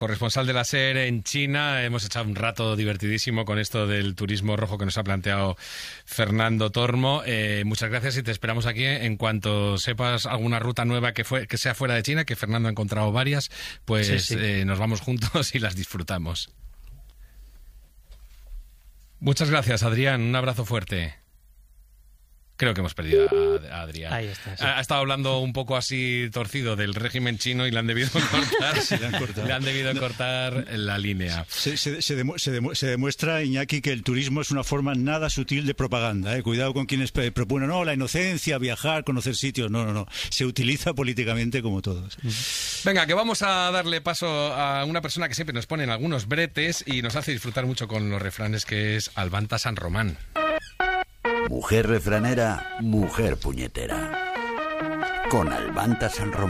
Corresponsal de la SER en China. Hemos echado un rato divertidísimo con esto del turismo rojo que nos ha planteado Fernando Tormo. Muchas gracias y te esperamos aquí en cuanto sepas alguna ruta nueva que sea fuera de China, que Fernando ha encontrado varias, pues sí. Nos vamos juntos y las disfrutamos. Muchas gracias, Adrián. Un abrazo fuerte. Creo que hemos perdido a Adrián. Ahí está, sí. Ha estado hablando un poco así torcido del régimen chino y le han debido cortar. Sí, le han debido cortar la línea. Se demuestra, Iñaki, que el turismo es una forma nada sutil de propaganda. Cuidado con quienes proponen, la inocencia, viajar, conocer sitios. No. Se utiliza políticamente como todos. Venga, que vamos a darle paso a una persona que siempre nos pone en algunos bretes y nos hace disfrutar mucho con los refranes, que es Albanta San Román. Mujer refranera, mujer puñetera. Con Albanta San Román.